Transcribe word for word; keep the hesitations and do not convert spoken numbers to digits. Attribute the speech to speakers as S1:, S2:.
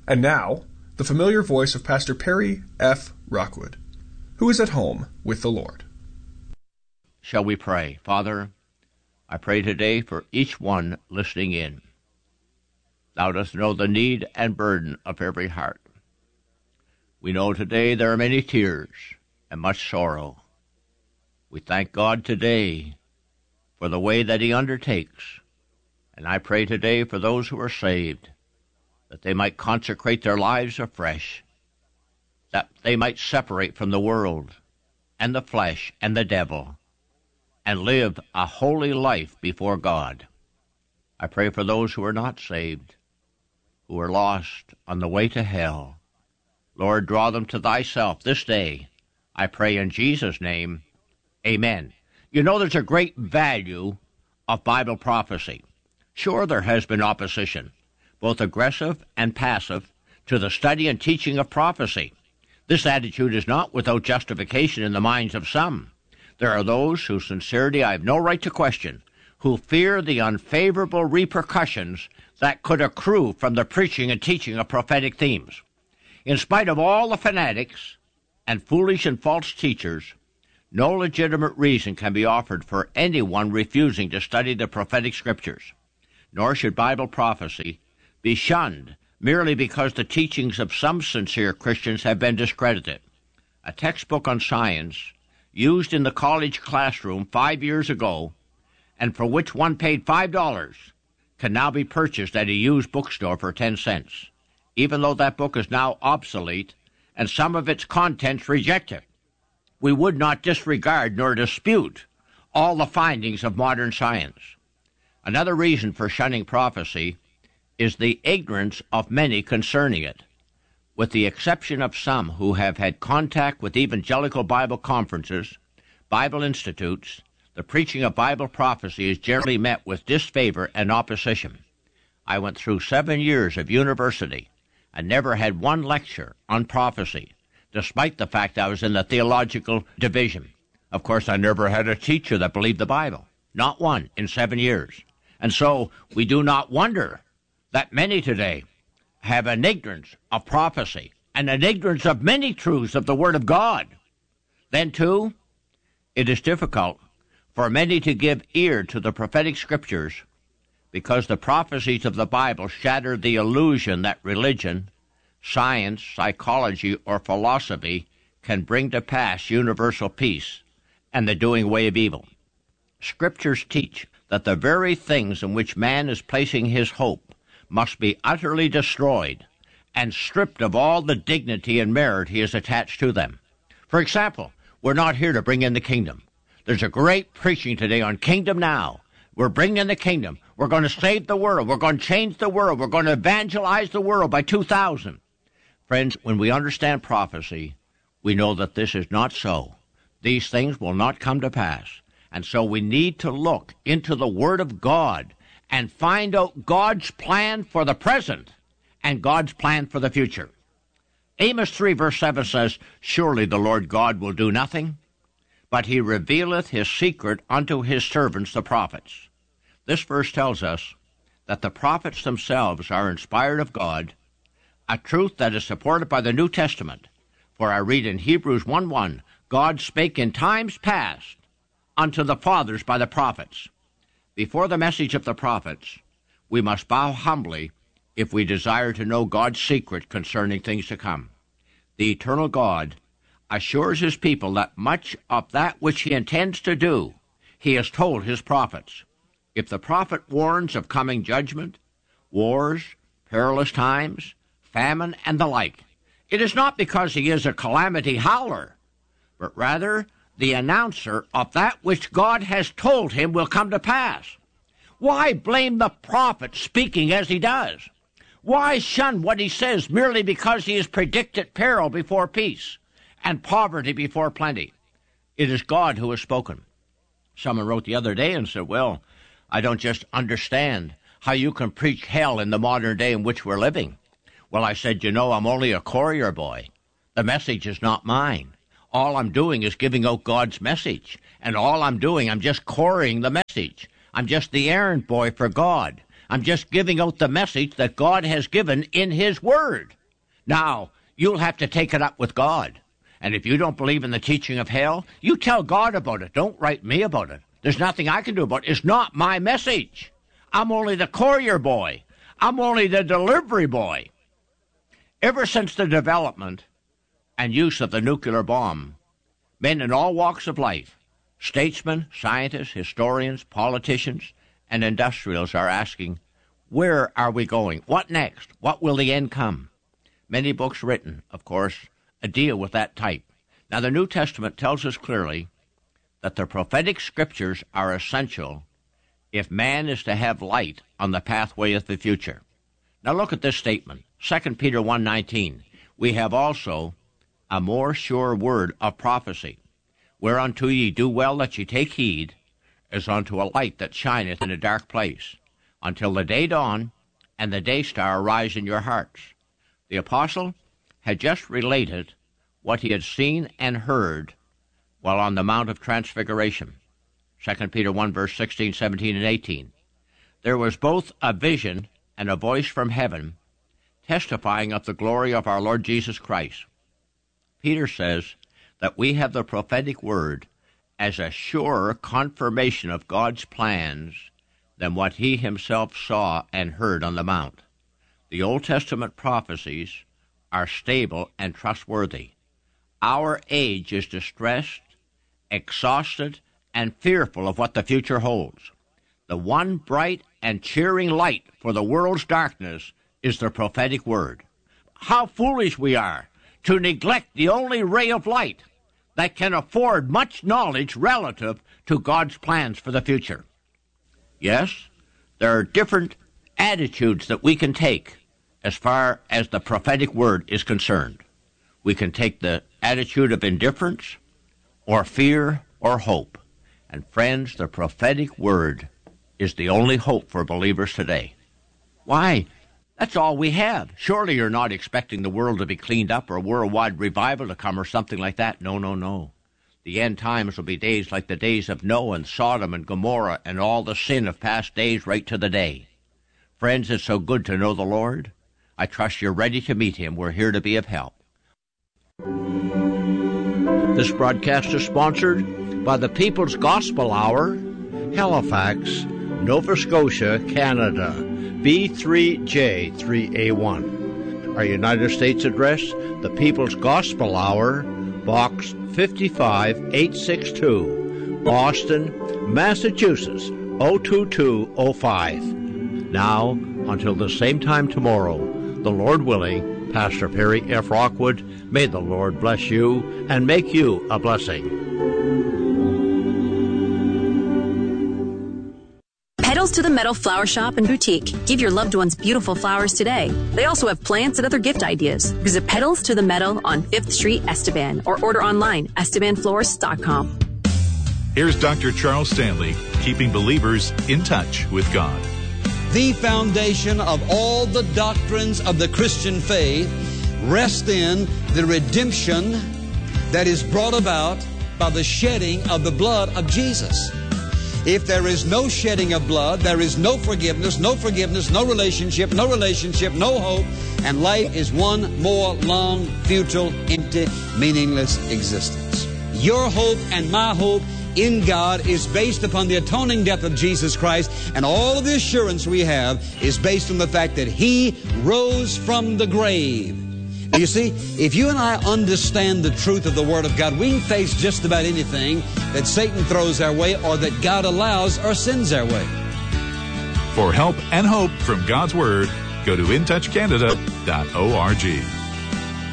S1: And now, the familiar voice of Pastor Perry F. Rockwood, who is at home with the Lord.
S2: Shall we pray? Father, I pray today for each one listening in. Thou dost know the need and burden of every heart. We know today there are many tears and much sorrow. We thank God today for the way that he undertakes. And I pray today for those who are saved, that they might consecrate their lives afresh, that they might separate from the world and the flesh and the devil, and live a holy life before God. I pray for those who are not saved, who are lost on the way to hell. Lord, draw them to thyself this day. I pray in Jesus' name, amen. You know, there's a great value of Bible prophecy. Sure, there has been opposition, both aggressive and passive, to the study and teaching of prophecy. This attitude is not without justification in the minds of some. There are those whose sincerity I have no right to question, who fear the unfavorable repercussions that could accrue from the preaching and teaching of prophetic themes. In spite of all the fanatics and foolish and false teachers, no legitimate reason can be offered for anyone refusing to study the prophetic scriptures. Nor should Bible prophecy be shunned merely because the teachings of some sincere Christians have been discredited. A textbook on science used in the college classroom five years ago, and for which one paid five dollars, can now be purchased at a used bookstore for ten cents, even though that book is now obsolete and some of its contents rejected. We would not disregard nor dispute all the findings of modern science. Another reason for shunning prophecy is the ignorance of many concerning it. With the exception of some who have had contact with evangelical Bible conferences, Bible institutes, the preaching of Bible prophecy is generally met with disfavor and opposition. I went through seven years of university and never had one lecture on prophecy, despite the fact I was in the theological division. Of course, I never had a teacher that believed the Bible. Not one in seven years. And so we do not wonder that many today have an ignorance of prophecy and an ignorance of many truths of the Word of God. Then, too, it is difficult for many to give ear to the prophetic scriptures because the prophecies of the Bible shatter the illusion that religion, science, psychology, or philosophy can bring to pass universal peace and the doing away of evil. Scriptures teach that the very things in which man is placing his hope must be utterly destroyed and stripped of all the dignity and merit he has attached to them. For example, we're not here to bring in the kingdom. There's a great preaching today on kingdom now. We're bringing in the kingdom. We're going to save the world. We're going to change the world. We're going to evangelize the world by two thousand. Friends, when we understand prophecy, we know that this is not so. These things will not come to pass. And so we need to look into the Word of God and find out God's plan for the present and God's plan for the future. Amos three verse seven says, "Surely the Lord God will do nothing, but he revealeth his secret unto his servants the prophets." This verse tells us that the prophets themselves are inspired of God, a truth that is supported by the New Testament. For I read in Hebrews one one, "God spake in times past unto the fathers by the prophets." Before the message of the prophets, we must bow humbly if we desire to know God's secret concerning things to come. The eternal God assures his people that much of that which he intends to do, he has told his prophets. If the prophet warns of coming judgment, wars, perilous times, famine, and the like, it is not because he is a calamity howler, but rather the announcer of that which God has told him will come to pass. Why blame the prophet speaking as he does? Why shun what he says merely because he has predicted peril before peace and poverty before plenty? It is God who has spoken. Someone wrote the other day and said, well, I don't just understand how you can preach hell in the modern day in which we're living. Well, I said, you know, I'm only a courier boy. The message is not mine. All I'm doing is giving out God's message. And all I'm doing, I'm just couriering the message. I'm just the errand boy for God. I'm just giving out the message that God has given in his word. Now, you'll have to take it up with God. And if you don't believe in the teaching of hell, you tell God about it. Don't write me about it. There's nothing I can do about it. It's not my message. I'm only the courier boy. I'm only the delivery boy. Ever since the development and use of the nuclear bomb, men in all walks of life, statesmen, scientists, historians, politicians, and industrials are asking, where are we going? What next? What will the end come? Many books written, of course, deal with that type. Now, the New Testament tells us clearly that the prophetic scriptures are essential if man is to have light on the pathway of the future. Now, look at this statement, Second Peter one nineteen. We have also a more sure word of prophecy, whereunto ye do well that ye take heed, as unto a light that shineth in a dark place, until the day dawn and the day star rise in your hearts. The apostle had just related what he had seen and heard while on the Mount of Transfiguration. Second Peter one, verse sixteen, seventeen, and eighteen. There was both a vision and a voice from heaven testifying of the glory of our Lord Jesus Christ. Peter says that we have the prophetic word as a surer confirmation of God's plans than what he himself saw and heard on the Mount. The Old Testament prophecies are stable and trustworthy. Our age is distressed, exhausted, and fearful of what the future holds. The one bright and cheering light for the world's darkness is the prophetic word. How foolish we are to neglect the only ray of light that can afford much knowledge relative to God's plans for the future. Yes, there are different attitudes that we can take as far as the prophetic word is concerned. We can take the attitude of indifference or fear or hope. And friends, the prophetic word is the only hope for believers today. Why? That's all we have. Surely you're not expecting the world to be cleaned up or a worldwide revival to come or something like that. No, no, no. The end times will be days like the days of Noah and Sodom and Gomorrah and all the sin of past days right to the day. Friends, it's so good to know the Lord. I trust you're ready to meet him. We're here to be of help. This broadcast is sponsored by the People's Gospel Hour, Halifax, Nova Scotia, Canada, B three J three A one. Our United States address, the People's Gospel Hour, Box fifty-five eight sixty-two, Boston, Massachusetts, oh two two oh five. Now, until the same time tomorrow, the Lord willing, Pastor Perry F. Rockwood, may the Lord bless you and make you a blessing.
S3: Petals to the Meadow Flower Shop and Boutique. Give your loved ones beautiful flowers today. They also have plants and other gift ideas. Visit Petals to the Meadow on fifth Street, Esteban, or order online, esteban florist dot com.
S4: Here's Doctor Charles Stanley, keeping believers in touch with God.
S5: The foundation of all the doctrines of the Christian faith rests in the redemption that is brought about by the shedding of the blood of Jesus. If there is no shedding of blood, there is no forgiveness, no forgiveness, no relationship, no relationship, no hope, and life is one more long, futile, empty, meaningless existence. Your hope and my hope in God is based upon the atoning death of Jesus Christ, and all of the assurance we have is based on the fact that He rose from the grave. You see, if you and I understand the truth of the Word of God, we can face just about anything that Satan throws our way or that God allows or sends our way.
S4: For help and hope from God's Word, go to in touch canada dot org.